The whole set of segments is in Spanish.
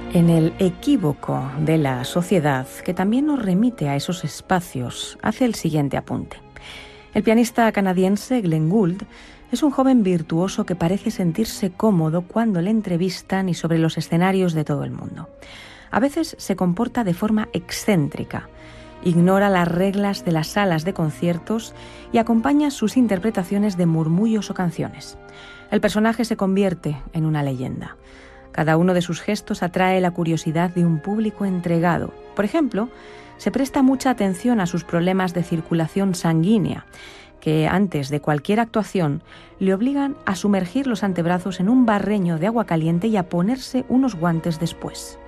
En el equívoco de la sociedad, que también nos remite a esos espacios, hace el siguiente apunte. El pianista canadiense Glenn Gould es un joven virtuoso que parece sentirse cómodo cuando le entrevistan y sobre los escenarios de todo el mundo. A veces se comporta de forma excéntrica, ignora las reglas de las salas de conciertos y acompaña sus interpretaciones de murmullos o canciones. El personaje se convierte en una leyenda. Cada uno de sus gestos atrae la curiosidad de un público entregado. Por ejemplo, se presta mucha atención a sus problemas de circulación sanguínea, que antes de cualquier actuación le obligan a sumergir los antebrazos en un barreño de agua caliente y a ponerse unos guantes después.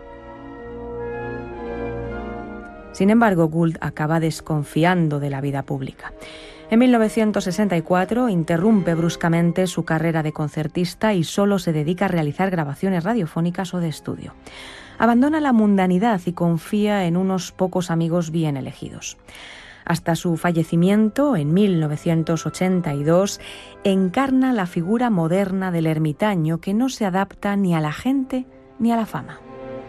Sin embargo, Gould acaba desconfiando de la vida pública. En 1964 interrumpe bruscamente su carrera de concertista y solo se dedica a realizar grabaciones radiofónicas o de estudio. Abandona la mundanidad y confía en unos pocos amigos bien elegidos. Hasta su fallecimiento, en 1982, encarna la figura moderna del ermitaño que no se adapta ni a la gente ni a la fama.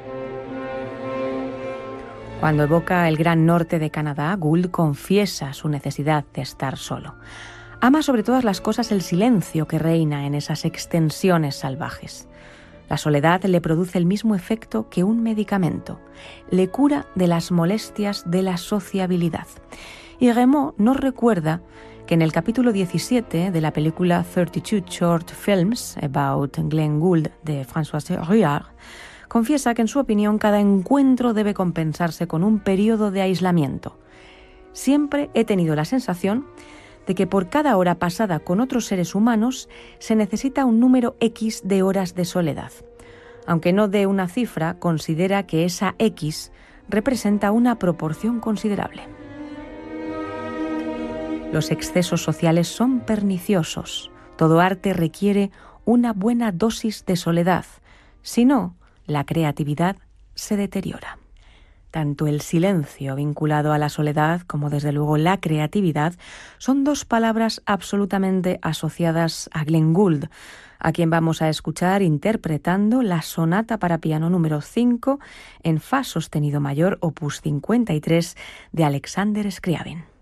Cuando evoca el Gran Norte de Canadá, Gould confiesa su necesidad de estar solo. Ama sobre todas las cosas el silencio que reina en esas extensiones salvajes. La soledad le produce el mismo efecto que un medicamento. Le cura de las molestias de la sociabilidad. Y Rameau nos recuerda que en el capítulo 17 de la película 32 Short Films About Glenn Gould de François Ruard, confiesa que en su opinión cada encuentro debe compensarse con un periodo de aislamiento. Siempre he tenido la sensación de que por cada hora pasada con otros seres humanos se necesita un número X de horas de soledad. Aunque no dé una cifra, considera que esa X representa una proporción considerable. Los excesos sociales son perniciosos. Todo arte requiere una buena dosis de soledad. Si no, la creatividad se deteriora. Tanto el silencio vinculado a la soledad como desde luego la creatividad son dos palabras absolutamente asociadas a Glenn Gould, a quien vamos a escuchar interpretando la sonata para piano número 5 en fa sostenido mayor opus 53 de Alexander Scriabin.